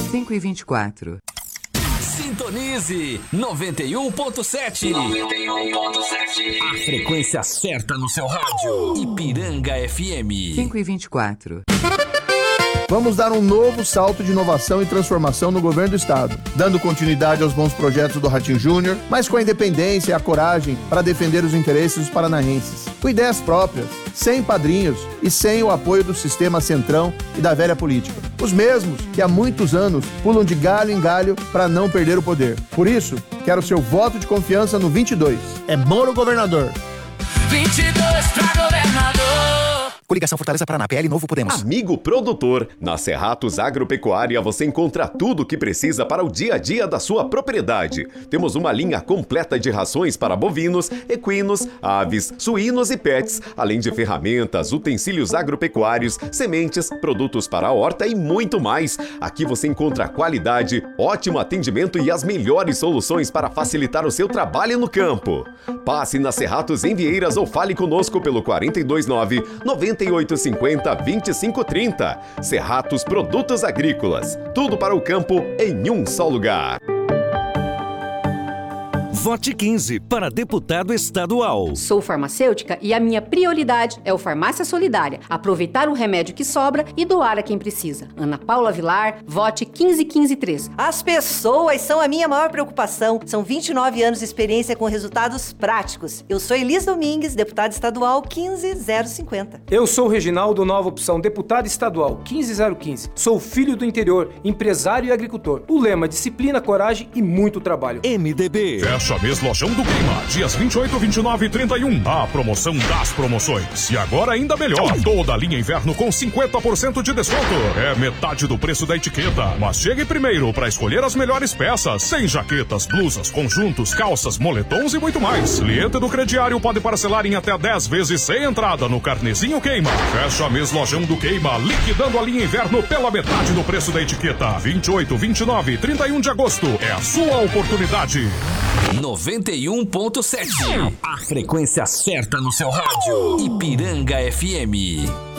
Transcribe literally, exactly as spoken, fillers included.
cinco e vinte e quatro. Sintonize noventa e um ponto sete. noventa e um ponto sete. A frequência certa no seu rádio. Ipiranga F M. cinco e vinte e quatro. Vamos dar um novo salto de inovação e transformação no governo do estado, dando continuidade aos bons projetos do Ratinho Júnior, mas com a independência e a coragem para defender os interesses dos paranaenses. Com ideias próprias, sem padrinhos e sem o apoio do sistema centrão e da velha política. Os mesmos que há muitos anos pulam de galho em galho para não perder o poder. Por isso, quero seu voto de confiança no vinte e dois. É Moro governador. vinte e dois para governador. Coligação Fortaleza Paraná, P L Novo Podemos. Amigo produtor, na Cerratos Agropecuária você encontra tudo o que precisa para o dia a dia da sua propriedade. Temos uma linha completa de rações para bovinos, equinos, aves, suínos e pets, além de ferramentas, utensílios agropecuários, sementes, produtos para a horta e muito mais. Aqui você encontra qualidade, ótimo atendimento e as melhores soluções para facilitar o seu trabalho no campo. Passe na Cerratos em Vieiras ou fale conosco pelo quatro dois nove, nove oito cinco zero, vinte e cinco trinta. Cerratos Produtos Agrícolas. Tudo para o campo em um só lugar. Vote quinze para deputado estadual. Sou farmacêutica e a minha prioridade é o Farmácia Solidária. Aproveitar o remédio que sobra e doar a quem precisa. Ana Paula Vilar, vote quinze quinze três. As pessoas são a minha maior preocupação. São vinte e nove anos de experiência com resultados práticos. Eu sou Elis Domingues, deputada estadual quinze zero cinquenta. Eu sou Reginaldo, nova opção, deputado estadual quinze zero quinze. Sou filho do interior, empresário e agricultor. O lema: disciplina, coragem e muito trabalho. M D B. Fecha mês Lojão do Queima, dias vinte e oito, vinte e nove e trinta e um. A promoção das promoções. E agora ainda melhor. Toda a linha inverno com cinquenta por cento de desconto. É metade do preço da etiqueta. Mas chegue primeiro para escolher as melhores peças. Tem jaquetas, blusas, conjuntos, calças, moletons e muito mais. Cliente do crediário pode parcelar em até dez vezes sem entrada no Carnezinho Queima. Fecha mês Lojão do Queima, liquidando a linha inverno pela metade do preço da etiqueta. vinte e oito, vinte e nove e trinta e um de agosto. É a sua oportunidade. noventa e um ponto sete. A frequência certa no seu rádio. Ipiranga F M.